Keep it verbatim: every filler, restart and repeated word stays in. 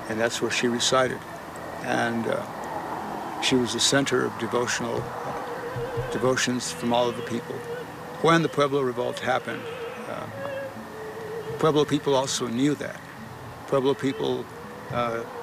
and that's where she resided. And uh, she was the center of devotional uh, devotions from all of the people. When the Pueblo Revolt happened, uh, Pueblo people also knew that. Pueblo people uh,